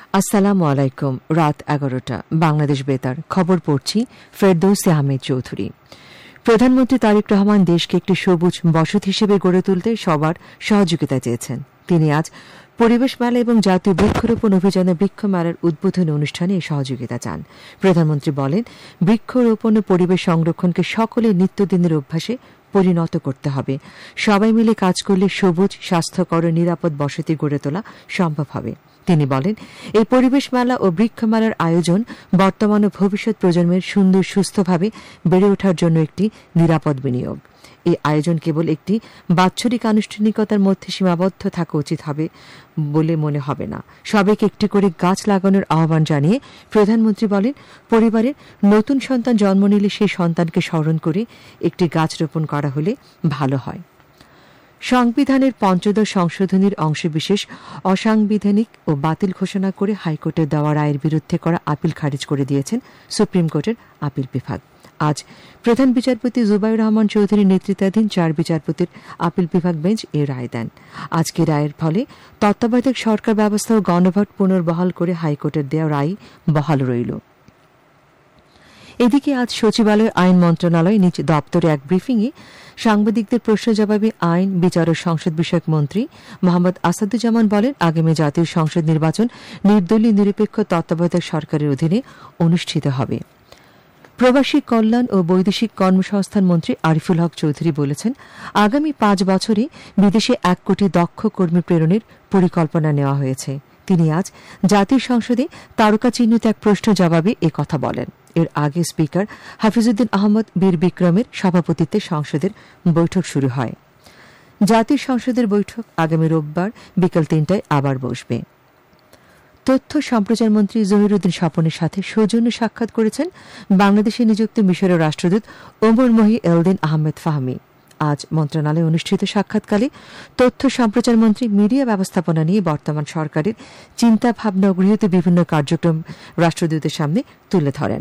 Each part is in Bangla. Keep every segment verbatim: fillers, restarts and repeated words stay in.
আসসালামু আলাইকুম। রাত এগারোটা বাংলাদেশ বেতার খবর পড়ছি ফেরদৌসী আহমেদ চৌধুরী। প্রধানমন্ত্রী তারেক রহমান দেশকে একটি সবুজ বসত হিসেবে গড়ে তুলতে সবার সহযোগিতা চেয়েছেন। তিনি আজ পরিবেশ মেলা এবং জাতীয় বৃক্ষরোপণ অভিযানে বৃক্ষ মেলার উদ্বোধনী অনুষ্ঠানে এই সহযোগিতা চান। প্রধানমন্ত্রী বলেন, বৃক্ষরোপণ ও পরিবেশ সংরক্ষণকে সকলের নিত্যদিনের অভ্যাসে পরিণত করতে হবে। সবাই মিলে কাজ করলে সবুজ, স্বাস্থ্যকর ও নিরাপদ বসতি গড়ে তোলা সম্ভব হবে। তিনি বলেন, এই পরিবেশ মেলা ও বৃক্ষ মেলার আয়োজন বর্তমান ও ভবিষ্যৎ প্রজন্মের সুন্দর সুস্থভাবে বেড়ে ওঠার জন্য একটি নিরাপদ বিনিয়োগ। এই আয়োজন কেবল একটি বাৎসরিক আনুষ্ঠানিকতার মধ্যে সীমাবদ্ধ থাকা উচিত হবে বলে মনে হবে না। সবাইকে একটি করে গাছ লাগানোর আহ্বান জানিয়ে প্রধানমন্ত্রী বলেন, পরিবারের নতুন সন্তান জন্ম নিলে সেই সন্তানকে স্মরণ করে একটি গাছ রোপণ করা হলে ভালো হয়। সংবিধানের পঞ্চদশ সংশোধনীর অংশবিশেষ অসাংবিধানিক ও বাতিল ঘোষণা করে হাইকোর্টের দেওয়া রায়ের বিরুদ্ধে করা আপিল খারিজ করে দিয়েছেন সুপ্রিম কোর্টের আপিল বিভাগ। আজ প্রধান বিচারপতি জুবাইর রহমান চৌধুরীর নেতৃত্বাধীন চার বিচারপতির আপিল বিভাগ বেঞ্চ এ রায় দেন। আজকে রায়ের ফলে তত্ত্বাবধায়ক সরকার ব্যবস্থা ও গণভোট পুনর্বহাল করে হাইকোর্টের দেওয়া রায় বহাল রইল। এদিকে আজ সচিবালয় আইন মন্ত্রণালয় নিজ দপ্তরে এক ব্রিফিংয়ে সাংবাদিকদের প্রশ্ন জবাবে আইন, বিচার ও সংসদ বিষয়ক মন্ত্রী মোহাম্মদ আসাদুজ্জামান বলেন, আগামী জাতীয় সংসদ নির্বাচন নির্দলীয় নিরপেক্ষ তত্ত্বাবধায়ক সরকারের অধীনে অনুষ্ঠিত হবে। প্রবাসী কল্যাণ ও বৈদেশিক কর্মসংস্থান মন্ত্রী আরিফুল হক চৌধুরী বলেছেন, আগামী পাঁচ বছরে বিদেশে এক কোটি দক্ষ কর্মী প্রেরণের পরিকল্পনা নেওয়া হয়েছে। তিনি আজ জাতীয় সংসদে তারকা চিহ্নিত এক প্রশ্ন জবাবে এ কথা বলেন। এর আগে স্পিকার হাফিজউদ্দিন আহমদ বীর বিক্রমের সভাপতিত্বে সংসদের বৈঠক শুরু হয়। জাতীয় সংসদের বৈঠক আগামী রোববার বিকেল তিনটায় আবার বসবে। তথ্য সম্প্রচার মন্ত্রী জহিরুদ্দিন স্বপনের সাথে সৌজন্য সাক্ষাৎ করেছেন বাংলাদেশে নিযুক্ত মিশরের রাষ্ট্রদূত ওমর মহি এলদিন আহমেদ ফাহমি। আজ মন্ত্রণালয়ে অনুষ্ঠিত সাক্ষাৎকালে তথ্য সম্প্রচার মন্ত্রী মিডিয়া ব্যবস্থাপনা নিয়ে বর্তমান সরকারের চিন্তা ভাবনা ও গৃহীত বিভিন্ন কার্যক্রম রাষ্ট্রদূতের সামনে তুলে ধরেন।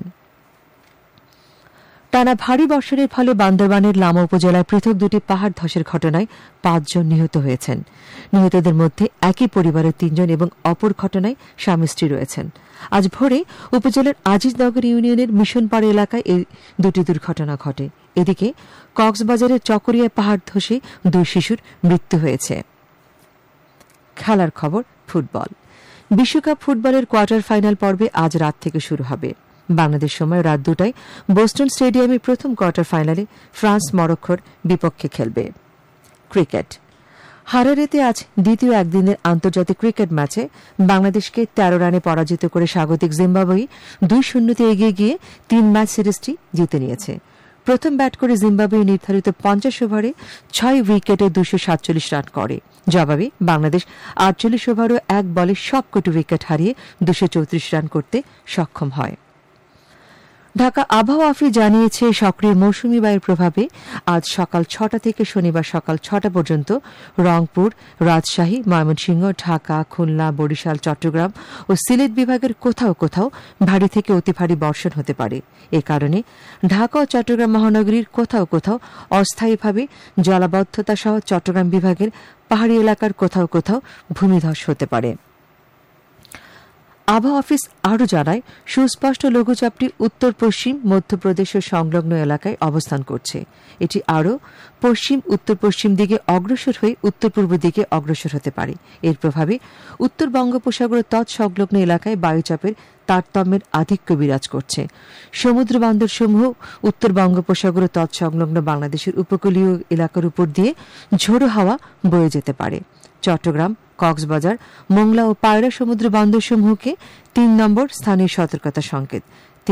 টানা ভারী বর্ষণের ফলে বান্দরবানের লামা উপজেলায় পৃথক দুটি পাহাড় ধসের ঘটনায় পাঁচজন নিহত হয়েছেন। নিহতদের মধ্যে একই পরিবারের তিনজন এবং অপর ঘটনায় স্বামী স্ত্রী রয়েছেন। আজ ভোরে উপজেলার আজিজনগর ইউনিয়নের মিশনপাড়া এলাকায় এই দুটি দুর্ঘটনা ঘটে। এদিকে কক্সবাজারের চকরিয়া পাহাড় ধসে দুই শিশুর মৃত্যু হয়েছে। খেলার খবর ফুটবল। বিশ্বকাপ ফুটবলের কোয়ার্টার ফাইনাল পর্বে আজ রাত থেকে শুরু হবে। বাংলাদেশ সময় রাত দুটায় বোস্টন স্টেডিয়ামে প্রথম কোয়ার্টার ফাইনালে ফ্রান্স মরক্কোর বিপক্ষে খেলবে। ক্রিকেট। হারারেতে আজ দ্বিতীয় একদিনের আন্তর্জাতিক ক্রিকেট ম্যাচে বাংলাদেশকে তেরো রানে পরাজিত করে স্বাগতিক জিম্বাবুয়ে দুই শূন্যতে এগিয়ে গিয়ে তিন ম্যাচ সিরিজটি জিতে নিয়েছে। প্রথম ব্যাট করে জিম্বাবুয়ে নির্ধারিত পঞ্চাশ ওভারে ছয় উইকেটে দুশো সাতচল্লিশ রান করে। জবাবে বাংলাদেশ আটচল্লিশ ওভার ও এক বলে সবকটি উইকেট হারিয়ে দুশো চৌত্রিশ রান করতে সক্ষম হয়। ঢাকা আবহাওয়া অফিস জানিয়েছে, সক্রিয় মৌসুমী বায়ুর প্রভাবে আজ সকাল ছটা থেকে শনিবার সকাল ছটা পর্যন্ত রংপুর, রাজশাহী, ময়মনসিংহ, ঢাকা, খুলনা, বরিশাল, চট্টগ্রাম ও সিলেট বিভাগের কোথাও কোথাও ভারী থেকে অতি ভারী বর্ষণ হতে পারে। এ কারণে ঢাকা ও চট্টগ্রাম মহানগরীর কোথাও কোথাও অস্থায়ীভাবে জলাবদ্ধতা সহ চট্টগ্রাম বিভাগের পাহাড়ি এলাকার কোথাও কোথাও ভূমিধস হতে পারে। আবহাওয়া অফিস আরও জানায়, সুস্পষ্ট লঘুচাপটি উত্তর পশ্চিম মধ্যপ্রদেশ ও সংলগ্ন এলাকায় অবস্থান করছে। এটি আরও পশ্চিম উত্তর পশ্চিম দিকে অগ্রসর হয়ে উত্তর পূর্ব দিকে অগ্রসর হতে পারে। এর প্রভাবে উত্তর বঙ্গোপসাগর তৎসংলগ্ন এলাকায় বায়ুচাপের তারতম্যের আধিক্য বিরাজ করছে। সমুদ্র বন্দরসমূহ উত্তর বঙ্গোপসাগর তৎসংলগ্ন বাংলাদেশের উপকূলীয় এলাকার উপর দিয়ে ঝোড়ো হাওয়া বয়ে যেতে পারে। চট্টগ্রাম, কক্সবাজার, মোংলা ও পায়রা সমুদ্র বন্দরসমূহকে তিন নম্বর স্থানীয় সতর্কতা সংকেত